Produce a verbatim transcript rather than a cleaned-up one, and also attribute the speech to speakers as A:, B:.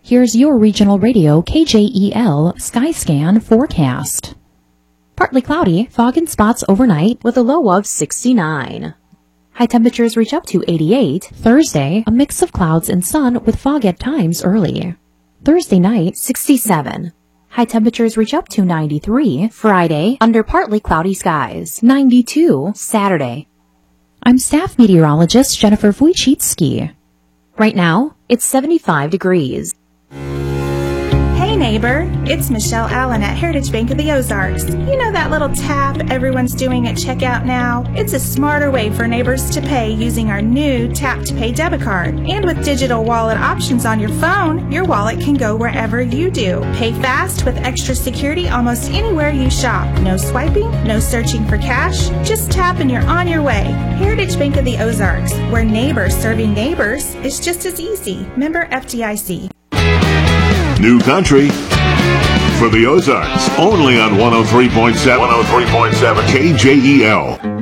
A: Here's your regional radio K J E L Skyscan forecast. Partly cloudy, fog and spots overnight with a low of sixty-nine. High temperatures reach up to eighty-eight. Thursday, a mix of clouds and sun with fog at times early. Thursday night, sixty-seven. High temperatures reach up to ninety-three. Friday, under partly cloudy skies, ninety-two. Saturday. I'm staff meteorologist Jennifer Wojcicki. Right now, it's seventy-five degrees.
B: Hey neighbor, it's Michelle Allen at Heritage Bank of the Ozarks. You know that little tap everyone's doing at checkout now? It's a smarter way for neighbors to pay using our new Tap to Pay debit card. And with digital wallet options on your phone, your wallet can go wherever you do. Pay fast with extra security almost anywhere you shop. No swiping, no searching for cash. Just tap and you're on your way. Heritage Bank of the Ozarks, where neighbors serving neighbors is just as easy. Member F D I C.
C: New country for the Ozarks, only on one oh three point seven, one oh three point seven K J E L.